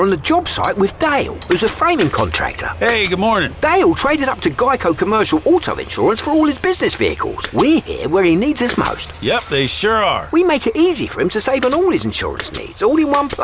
on the job site with Dale, who's a framing contractor. Hey, good morning. Dale traded up to Geico Commercial Auto Insurance for all his business vehicles. We're here where he needs us most. Yep, they sure are. We make it easy for him to save on all his insurance needs, all in one place.